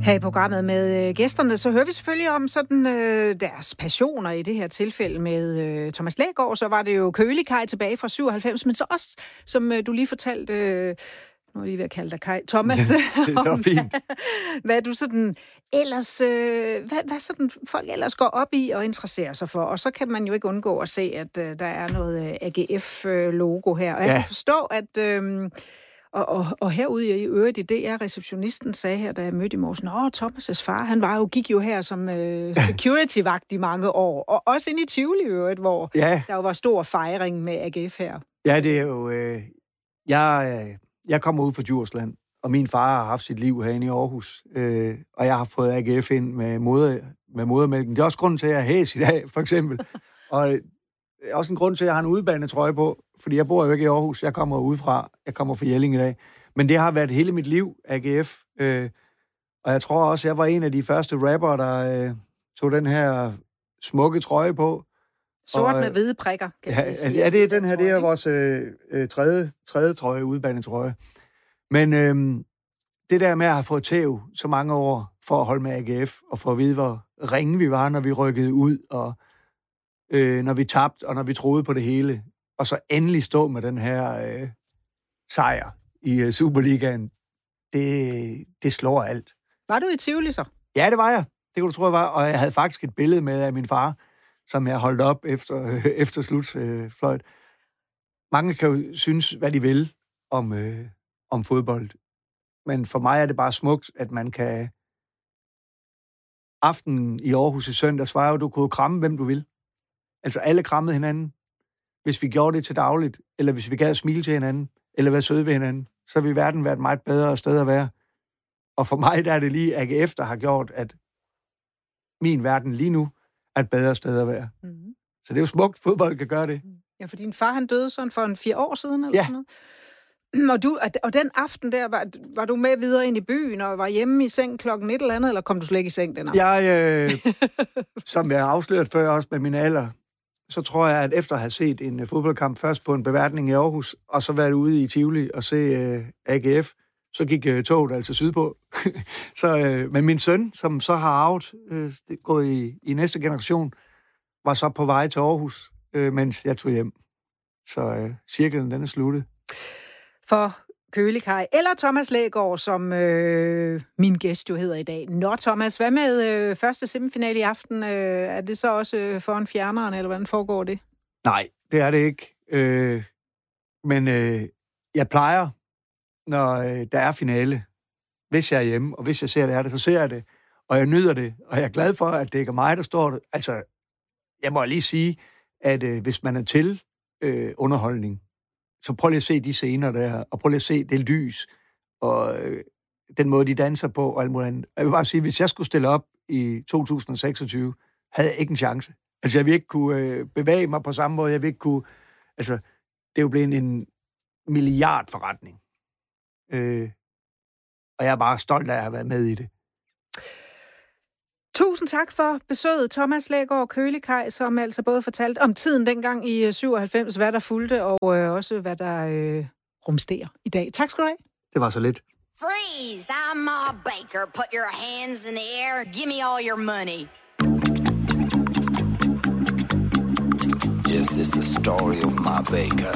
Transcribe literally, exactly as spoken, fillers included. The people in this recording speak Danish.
Her i programmet med øh, gæsterne, så hører vi selvfølgelig om sådan øh, deres passioner i det her tilfælde med øh, Thomas Lægaard. Så var det jo Kølikaj tilbage fra syvoghalvfems, men så også, som øh, du lige fortalte, øh, nu er jeg lige ved at kalde dig Kaj, Thomas. Ja, det er så fint. Hvad, hvad du sådan ellers, øh, hvad, hvad sådan folk ellers går op i og interesserer sig for. Og så kan man jo ikke undgå at se, at øh, der er noget øh, A G F-logo her. Og jeg ja. kan forstå, at... Øh, Og, og, og herude i øvrigt i D R, receptionisten sagde her, da jeg mødte i morges, nå, Thomas' far, han var jo, gik jo her som øh, security-vagt i mange år, og også inde i Tivoli i øvrigt, hvor ja. der jo var stor fejring med A G F her. Ja, det er jo... Øh, jeg, jeg kommer ud fra Djursland, og min far har haft sit liv herinde i Aarhus, øh, og jeg har fået A G F ind med, moder, med modermælken. Det er også grunden til, at jeg er hæs i dag, for eksempel. Og også en grund til, at jeg har en udbanetrøje på, fordi jeg bor jo ikke i Aarhus. Jeg kommer udefra. Jeg kommer fra Jelling i dag. Men det har været hele mit liv, A G F. Øh, og jeg tror også, jeg var en af de første rapper, der øh, tog den her smukke trøje på. Sort med hvide prikker, kan ja, jeg sige. Ja, det er den her. Det er vores øh, tredje, tredje trøje, udbanetrøje. Men øh, det der med at have fået tæv så mange år for at holde med A G F, og for at vide, hvor ringe vi var, når vi rykkede ud, og Øh, når vi tabte, og når vi troede på det hele, og så endelig stå med den her øh, sejr i øh, Superligaen, det, det slår alt. Var du i Tivoli så? Ja, det var jeg. Det kunne du tro, jeg var. Og jeg havde faktisk et billede med af min far, som jeg holdt op efter, øh, efter slutfløjt. Øh, Mange kan jo synes, hvad de vil om, øh, om fodbold. Men for mig er det bare smukt, at man kan... Aftenen i Aarhus i søndags var jo, du kunne kramme, hvem du vil. Altså alle krammede hinanden. Hvis vi gjorde det til dagligt, eller hvis vi gad smile til hinanden, eller være søde ved hinanden, så ville verden være et meget bedre sted at være. Og for mig der er det lige A G F, der har gjort, at min verden lige nu er et bedre sted at være. Mm-hmm. Så det er jo smukt, fodbold kan gøre det. Ja, for din far han døde sådan for en fire år siden, eller ja. sådan noget. Og, du, og den aften der, var, var du med videre ind i byen, og var hjemme i seng klokken et eller andet, eller kom du slet ikke i seng den aften? Jeg, øh, som jeg har afsløret før også med min alder, så tror jeg, at efter at have set en fodboldkamp først på en beværtning i Aarhus, og så været ude i Tivoli og se uh, A G F, så gik uh, toget altså sydpå. så, uh, men min søn, som så har arvet, uh, gået i, i næste generation, var så på vej til Aarhus, uh, mens jeg tog hjem. Så uh, cirklen den er sluttet. For Kølikaj, eller Thomas Lægaard, som øh, min gæst jo hedder i dag. Nå, Thomas, hvad med øh, første semifinale i aften? Øh, er det så også øh, foran fjerneren, eller hvordan foregår det? Nej, det er det ikke. Øh, men øh, jeg plejer, når øh, der er finale, hvis jeg er hjemme, og hvis jeg ser det er det, så ser jeg det, og jeg nyder det, og jeg er glad for, at det ikke er mig, der står der. Altså, jeg må lige sige, at øh, hvis man er til øh, underholdning, så prøv lige at se de scener der, og prøv lige at se det lys, og øh, den måde, de danser på, og alt muligt andet. Jeg vil bare sige, hvis jeg skulle stille op i to tusind og seksogtyve, havde jeg ikke en chance. Altså, jeg vil ikke kunne øh, bevæge mig på samme måde, jeg vil ikke kunne... Altså, det er jo blevet en milliardforretning. Øh, og jeg er bare stolt af at have været med i det. Tusind tak for besøget, Thomas Lægaard Kølikaj, som altså både fortalte om tiden dengang i syvoghalvfems, hvad der fulgte, og øh, også hvad der øh, rumsterer i dag. Tak skal du have. Det var så lidt. Freeze! I'm Ma Baker. Put your hands in the air. Give me all your money. Yes, it's the story of Ma Baker.